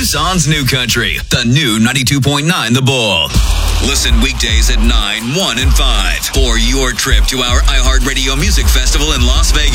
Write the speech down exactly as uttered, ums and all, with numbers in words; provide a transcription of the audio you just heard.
Tucson's New Country, the new ninety-two point nine The Bull. Listen weekdays at nine, one, and five for your trip to our iHeartRadio Music Festival in Las Vegas.